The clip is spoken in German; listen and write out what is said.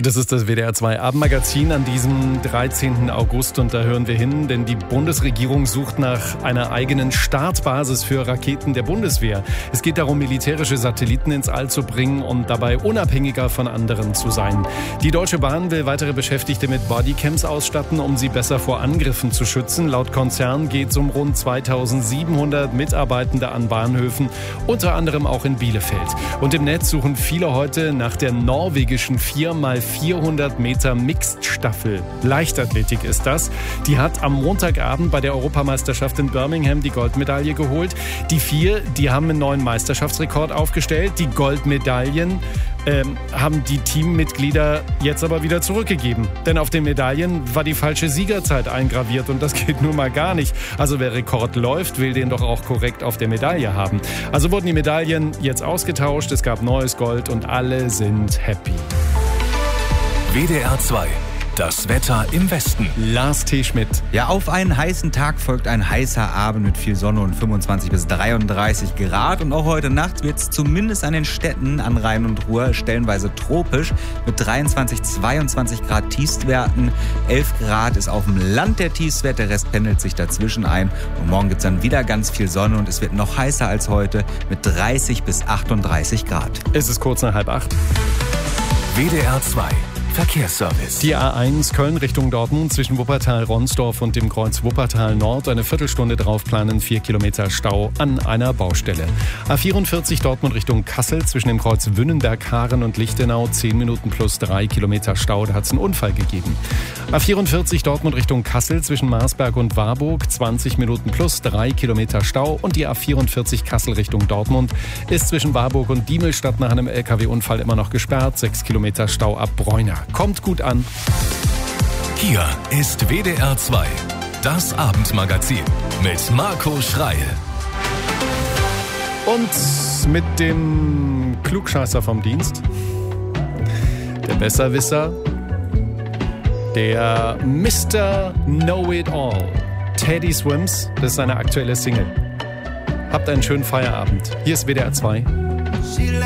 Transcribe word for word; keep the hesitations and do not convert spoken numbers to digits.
Das ist das W D R zwei Abendmagazin an diesem dreizehnten August und da hören wir hin, denn die Bundesregierung sucht nach einer eigenen Startbasis für Raketen der Bundeswehr. Es geht darum, militärische Satelliten ins All zu bringen und dabei unabhängiger von anderen zu sein. Die Deutsche Bahn will weitere Beschäftigte mit Bodycams ausstatten, um sie besser vor Angriffen zu schützen. Laut Konzern geht es um rund zweitausendsiebenhundert Mitarbeitende an Bahnhöfen, unter anderem auch in Bielefeld. Und im Netz suchen viele heute nach der norwegischen vier mal vierhundert Meter Mixed-Staffel. Leichtathletik ist das. Die hat am Montagabend bei der Europameisterschaft in Birmingham die Goldmedaille geholt. Die vier, die haben einen neuen Meisterschaftsrekord aufgestellt. Die Goldmedaillen ähm, haben die Teammitglieder jetzt aber wieder zurückgegeben. Denn auf den Medaillen war die falsche Siegerzeit eingraviert und das geht nun mal gar nicht. Also wer Rekord läuft, will den doch auch korrekt auf der Medaille haben. Also wurden die Medaillen jetzt ausgetauscht, es gab neues Gold und alle sind happy. W D R zwei. Das Wetter im Westen. Lars T. Schmidt. Ja, auf einen heißen Tag folgt ein heißer Abend mit viel Sonne und fünfundzwanzig bis dreiunddreißig Grad. Und auch heute Nacht wird es zumindest an den Städten an Rhein und Ruhr stellenweise tropisch mit dreiundzwanzig, zweiundzwanzig Grad Tiefstwerten. elf Grad ist auf dem Land der Tiefstwert, der Rest pendelt sich dazwischen ein. Und morgen gibt es dann wieder ganz viel Sonne und es wird noch heißer als heute mit dreißig bis achtunddreißig Grad. Es ist kurz nach halb acht. W D R zwei. Verkehrsservice. Die A eins Köln Richtung Dortmund zwischen Wuppertal-Ronsdorf und dem Kreuz Wuppertal Nord. Eine Viertelstunde draufplanen, vier Kilometer Stau an einer Baustelle. A vierundvierzig Dortmund Richtung Kassel zwischen dem Kreuz Wünnenberg-Haaren und Lichtenau. zehn Minuten plus drei Kilometer Stau. Da hat es einen Unfall gegeben. A vierundvierzig Dortmund Richtung Kassel zwischen Marsberg und Warburg. zwanzig Minuten plus drei Kilometer Stau. Und die A vierundvierzig Kassel Richtung Dortmund ist zwischen Warburg und Diemelstadt nach einem L K W-Unfall immer noch gesperrt. sechs Kilometer Stau ab Bräuner. Kommt gut an. Hier ist W D R zwei, das Abendmagazin mit Marco Schreil. Und mit dem Klugscheißer vom Dienst, der Besserwisser, der Mister Know-It-All, Teddy Swims, das ist seine aktuelle Single. Habt einen schönen Feierabend. Hier ist W D R zwei.